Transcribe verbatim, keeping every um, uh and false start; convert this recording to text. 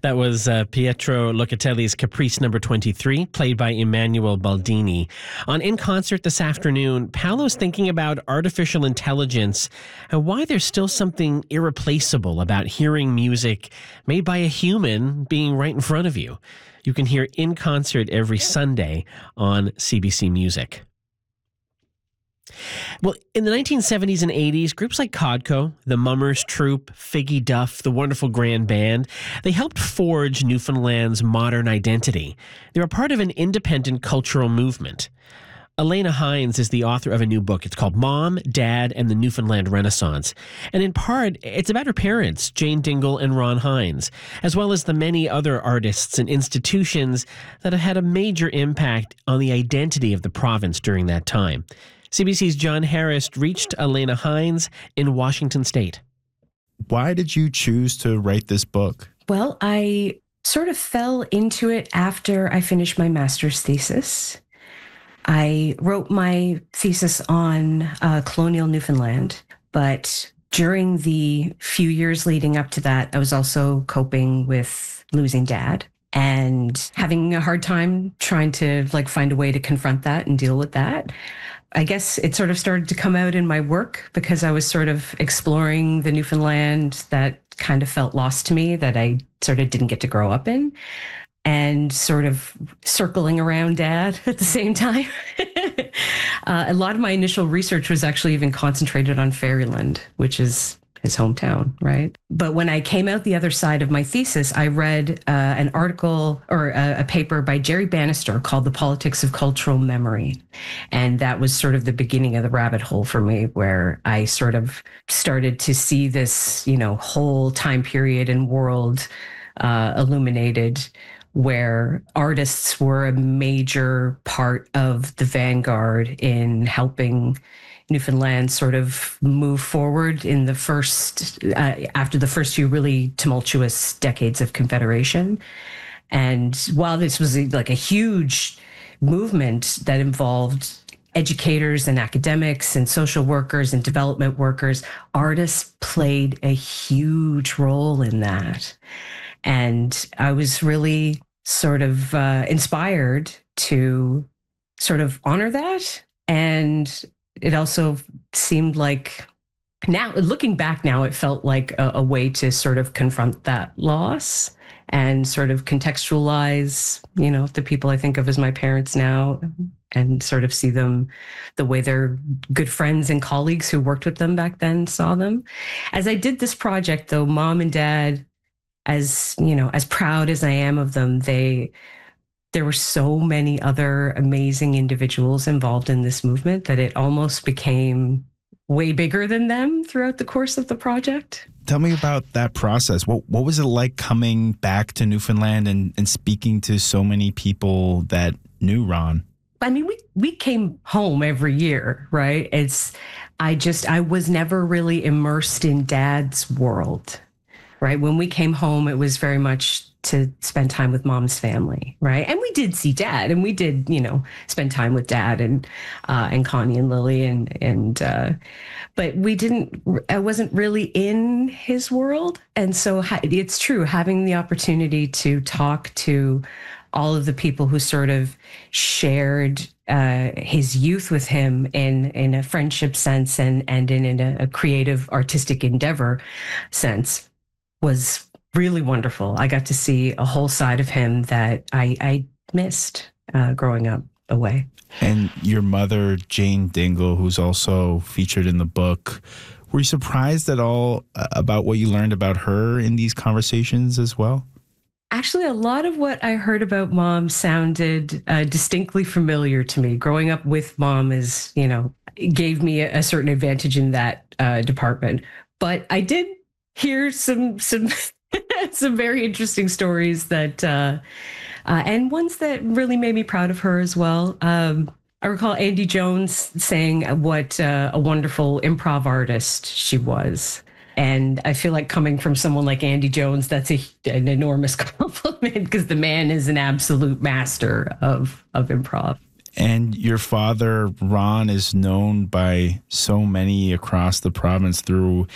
That was uh, Pietro Locatelli's Caprice number twenty-three, played by Emmanuel Baldini. On In Concert this afternoon, Paolo's thinking about artificial intelligence and why there's still something irreplaceable about hearing music made by a human being right in front of you. You can hear In Concert every Sunday on C B C Music. Well, in the nineteen seventies and eighties, groups like Codco, the Mummers Troupe, Figgy Duff, the Wonderful Grand Band, they helped forge Newfoundland's modern identity. They were part of an independent cultural movement. Elena Hines is the author of a new book. It's called Mom, Dad, and the Newfoundland Renaissance. And in part, it's about her parents, Jane Dingle and Ron Hines, as well as the many other artists and institutions that have had a major impact on the identity of the province during that time. C B C's John Harris reached Elena Hines in Washington State. Why did you choose to write this book? Well, I sort of fell into it after I finished my master's thesis. I wrote my thesis on uh, colonial Newfoundland, but during the few years leading up to that, I was also coping with losing Dad and having a hard time trying to like find a way to confront that and deal with that. I guess it sort of started to come out in my work because I was sort of exploring the Newfoundland that kind of felt lost to me, that I sort of didn't get to grow up in, and sort of circling around Dad at the same time. uh, a lot of my initial research was actually even concentrated on Fairyland, which is his hometown, right? But when I came out the other side of my thesis, I read uh, an article or a, a paper by Jerry Bannister called The Politics of Cultural Memory. And that was sort of the beginning of the rabbit hole for me, where I sort of started to see this, you know, whole time period and world uh, illuminated, where artists were a major part of the vanguard in helping Newfoundland sort of move forward in the first, uh, after the first few really tumultuous decades of Confederation. And while this was a, like a huge movement that involved educators and academics and social workers and development workers, artists played a huge role in that. And I was really sort of uh, inspired to sort of honor that. And it also seemed like, now looking back now, it felt like a, a way to sort of confront that loss and sort of contextualize, you know, the people I think of as my parents now, and sort of see them the way their good friends and colleagues who worked with them back then saw them. As I did this project, though, Mom and Dad, as, you know, as proud as I am of them, they, there were so many other amazing individuals involved in this movement that it almost became way bigger than them throughout the course of the project. Tell me about that process. What what was it like coming back to Newfoundland and, and speaking to so many people that knew Ron? I mean, we, we came home every year, right? It's, I just, I was never really immersed in Dad's world, right? When we came home, it was very much to spend time with Mom's family, right? And we did see Dad, and we did, you know, spend time with Dad and uh, and Connie and Lily, and and uh, but we didn't. I wasn't really in his world, and so ha- it's true, having the opportunity to talk to all of the people who sort of shared uh, his youth with him in in a friendship sense and and in, in a, a creative artistic endeavor sense was really wonderful. I got to see a whole side of him that I, I missed uh, growing up away. And your mother, Jane Dingle, who's also featured in the book, were you surprised at all about what you learned about her in these conversations as well? Actually, a lot of what I heard about Mom sounded uh, distinctly familiar to me. Growing up with Mom is, you know, gave me a, a certain advantage in that uh, department. But I did hear some some some very interesting stories that, uh, uh, and ones that really made me proud of her as well. Um, I recall Andy Jones saying what uh, a wonderful improv artist she was. And I feel like coming from someone like Andy Jones, that's a, an enormous compliment, because the man is an absolute master of, of improv. And your father, Ron, is known by so many across the province through